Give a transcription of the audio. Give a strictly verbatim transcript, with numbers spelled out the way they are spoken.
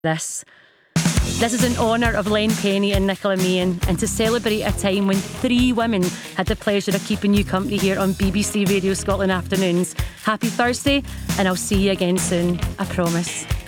this. This is in honour of Len Penny and Nicola Meehan, and to celebrate a time when three women had the pleasure of keeping you company here on B B C Radio Scotland Afternoons. Happy Thursday, and I'll see you again soon, I promise.